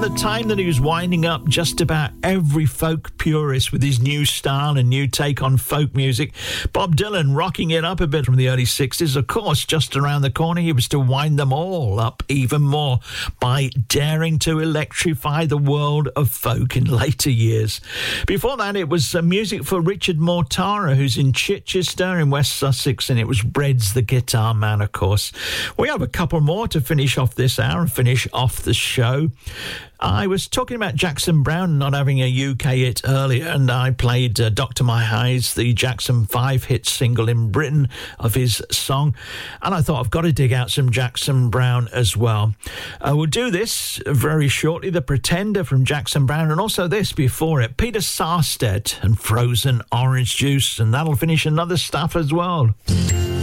the time that he was winding up just about every folk purist with his new style and new take on folk music, Bob Dylan rocking it up a bit from the early 60s. Of course, just around the corner, he was to wind them all up even more by daring to electrify the world of folk in later years. Before that, it was music for Richard Mortara, who's in Chichester in West Sussex, and it was Bread's the guitar man, of course. We have a couple more to finish off this hour and finish off the show. I was talking about Jackson Browne not having a UK hit earlier, and I played Dr. My Eyes, the Jackson 5 hit single in Britain of his song, and I thought I've got to dig out some Jackson Browne as well. We'll do this very shortly, The Pretender from Jackson Browne, and also this before it, Peter Sarstedt and Frozen Orange Juice, and that'll finish another stuff as well.